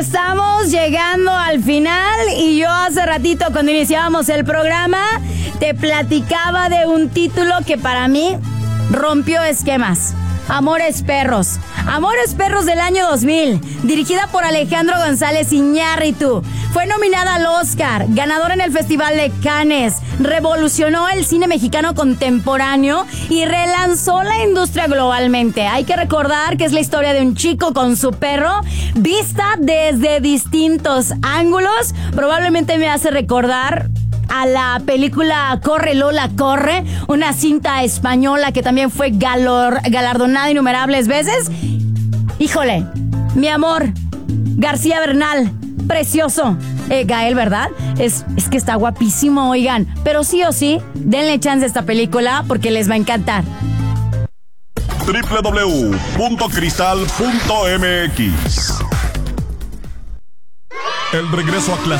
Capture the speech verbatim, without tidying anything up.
estamos llegando al final y yo hace ratito cuando iniciábamos el programa te platicaba de un título que para mí rompió esquemas. Amores Perros. Amores Perros del año dos mil, dirigida por Alejandro González Iñárritu. Fue nominada al Oscar, ganadora en el Festival de Cannes, revolucionó el cine mexicano contemporáneo y relanzó la industria globalmente. Hay que recordar que es la historia de un chico con su perro, vista desde distintos ángulos. Probablemente me hace recordar a la película Corre Lola Corre, una cinta española que también fue galor, galardonada innumerables veces. Híjole, mi amor, García Bernal, precioso. Eh, Gael, ¿verdad? Es, es que está guapísimo, oigan. Pero sí o sí, denle chance a esta película porque les va a encantar. doble u doble u doble u punto cristal punto m x El regreso a clase.